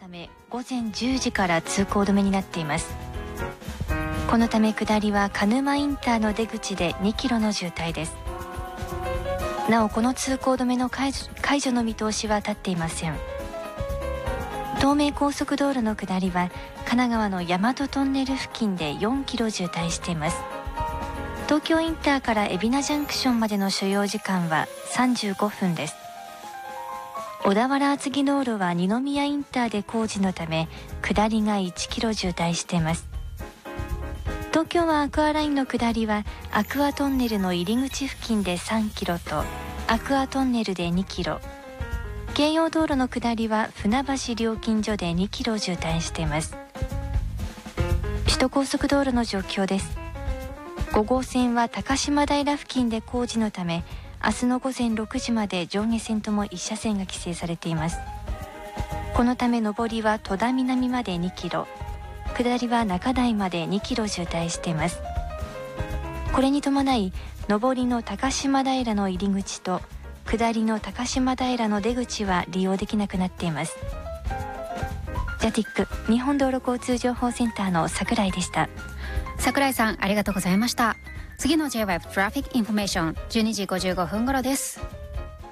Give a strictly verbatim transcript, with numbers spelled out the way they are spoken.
ため午前じゅうじから通行止めになっています。このため下りは鹿沼インターの出口でにキロの渋滞です。なおこの通行止めの解除、解除の見通しは立っていません。東名高速道路の下りは神奈川の大和トンネル付近でよんキロ渋滞しています。東京インターから海老名ジャンクションまでの所要時間はさんじゅうごふんです。小田原厚木道路は二宮インターで工事のため下りがいちキロ渋滞しています。東京湾アクアラインの下りはアクアトンネルの入り口付近でさんキロとアクアトンネルでにキロ、京葉道路の下りは船橋料金所でにキロ渋滞しています。首都高速道路の状況です。ご号線は高島平付近で工事のため明日の午前ろくじまで上下線ともいち車線が規制されています。このため上りは戸田南までにキロ、下りは中台までにキロ渋滞しています。これに伴い上りの高島平の入り口と下りの高島平の出口は利用できなくなっています。ジャティック日本道路交通情報センターの櫻井でした。 櫻井さんありがとうございました。次の ジェイワイブ トラフィックインフォメーションじゅうにじごじゅうごふん頃です。